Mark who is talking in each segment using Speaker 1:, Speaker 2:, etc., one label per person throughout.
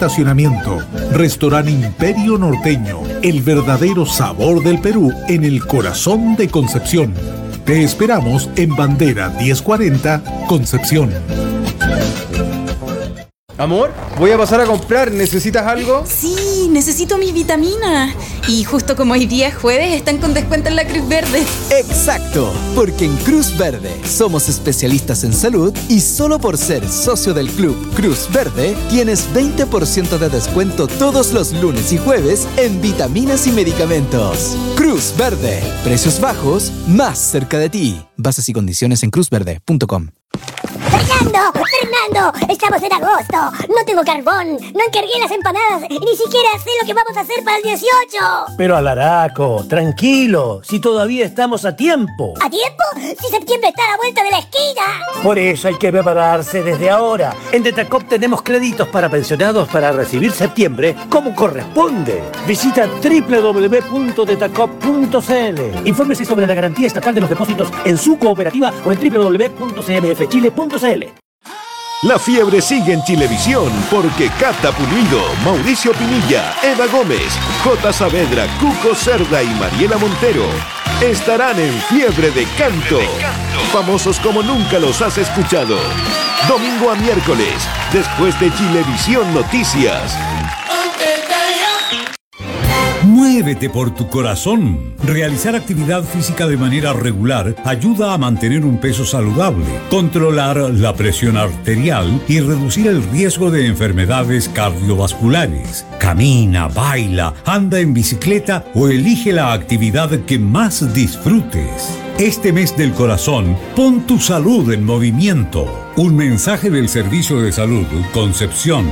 Speaker 1: estacionamiento. Restaurante Imperio Norteño, el verdadero sabor del Perú en el corazón de Concepción. Te esperamos en Bandera 1040, Concepción.
Speaker 2: Amor, voy a pasar a comprar. ¿Necesitas algo?
Speaker 3: Sí, necesito mis vitaminas. Y justo como hoy día es jueves, están con descuento en la Cruz Verde.
Speaker 4: ¡Exacto! Porque en Cruz Verde somos especialistas en salud y solo por ser socio del Club Cruz Verde tienes 20% de descuento todos los lunes y jueves en vitaminas y medicamentos. Cruz Verde. Precios bajos, más cerca de ti. Bases y condiciones en cruzverde.com.
Speaker 5: ¡Fernando! ¡Estamos en agosto! ¡No tengo carbón! ¡No encargué las empanadas! ¡Y ni siquiera sé lo que vamos a hacer para el 18!
Speaker 6: Pero Alaraco, tranquilo, si todavía estamos a tiempo.
Speaker 5: ¿A tiempo? ¡Si septiembre está a la vuelta de la esquina!
Speaker 6: Por eso hay que prepararse desde ahora. En Detacop tenemos créditos para pensionados para recibir septiembre como corresponde. Visita www.detacop.cl. Infórmese sobre la garantía estatal de los depósitos en su cooperativa o en www.cmfchile.cl.
Speaker 7: La fiebre sigue en Chilevisión porque Cata Pulido, Mauricio Pinilla, Eva Gómez, J. Saavedra, Cuco Cerda y Mariela Montero estarán en Fiebre de Canto. Famosos como nunca los has escuchado. Domingo a miércoles, después de Chilevisión Noticias.
Speaker 8: Muévete por tu corazón. Realizar actividad física de manera regular ayuda a mantener un peso saludable, controlar la presión arterial y reducir el riesgo de enfermedades cardiovasculares. Camina, baila, anda en bicicleta o elige la actividad que más disfrutes. Este mes del corazón, pon tu salud en movimiento. Un mensaje del Servicio de Salud Concepción.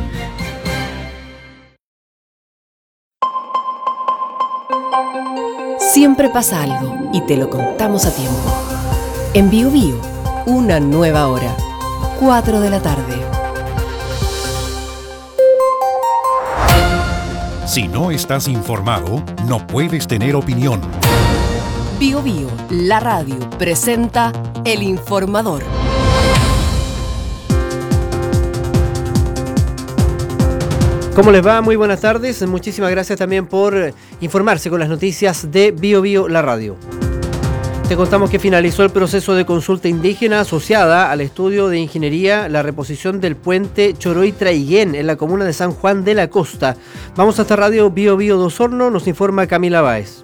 Speaker 9: Siempre pasa algo y te lo contamos a tiempo. En Bio Bio, una nueva hora, 4 de la tarde.
Speaker 10: Si no estás informado, no puedes tener opinión.
Speaker 9: Bio Bio, la radio, presenta El Informador.
Speaker 11: ¿Cómo les va? Muy buenas tardes. Muchísimas gracias también por informarse con las noticias de Bio Bio, la radio. Te contamos que finalizó el proceso de consulta indígena asociada al estudio de ingeniería, la reposición del puente Choroy-Traiguén en la comuna de San Juan de la Costa. Vamos hasta Radio Bio Bio de Osorno, nos informa Camila Báez.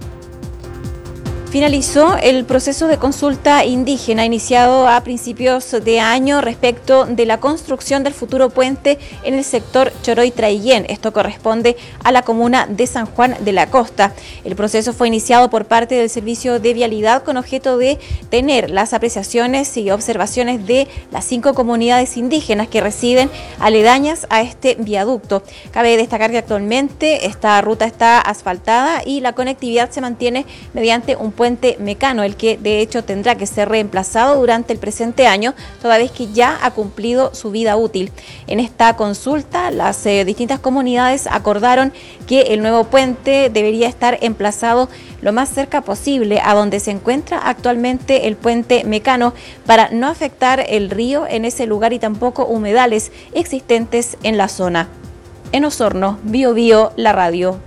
Speaker 12: Finalizó el proceso de consulta indígena iniciado a principios de año respecto de la construcción del futuro puente en el sector Choroy-Traiguén. Esto corresponde a la comuna de San Juan de la Costa. El proceso fue iniciado por parte del Servicio de Vialidad con objeto de tener las apreciaciones y observaciones de las 5 comunidades indígenas que residen aledañas a este viaducto. Cabe destacar que actualmente esta ruta está asfaltada y la conectividad se mantiene mediante un puente mecano, el que de hecho tendrá que ser reemplazado durante el presente año, toda vez que ya ha cumplido su vida útil. En esta consulta, las distintas comunidades acordaron que el nuevo puente debería estar emplazado lo más cerca posible a donde se encuentra actualmente el puente mecano para no afectar el río en ese lugar y tampoco humedales existentes en la zona. En Osorno, Bio Bio, la radio.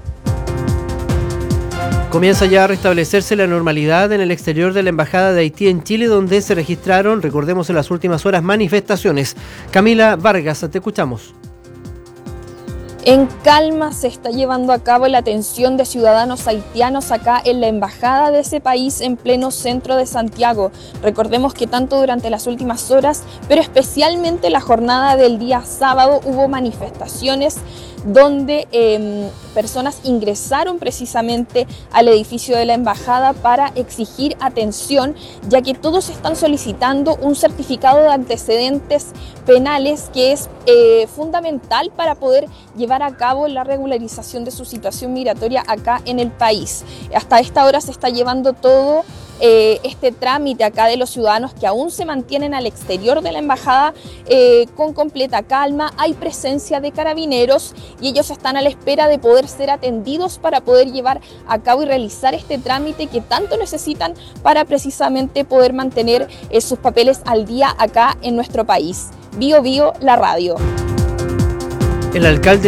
Speaker 11: Comienza ya a restablecerse la normalidad en el exterior de la Embajada de Haití en Chile, donde se registraron, recordemos, en las últimas horas manifestaciones. Camila Vargas, te escuchamos.
Speaker 13: En calma se está llevando a cabo la atención de ciudadanos haitianos acá en la embajada de ese país en pleno centro de Santiago. Recordemos que tanto durante las últimas horas, pero especialmente la jornada del día sábado, hubo manifestaciones donde personas ingresaron precisamente al edificio de la embajada para exigir atención, ya que todos están solicitando un certificado de antecedentes penales que es fundamental para poder llevar a cabo la regularización de su situación migratoria acá en el país. Hasta esta hora se está llevando todo este trámite acá de los ciudadanos que aún se mantienen al exterior de la embajada con completa calma. Hay presencia de carabineros y ellos están a la espera de poder ser atendidos para poder llevar a cabo y realizar este trámite que tanto necesitan para precisamente poder mantener sus papeles al día acá en nuestro país. Bio Bio, la radio.
Speaker 11: El alcalde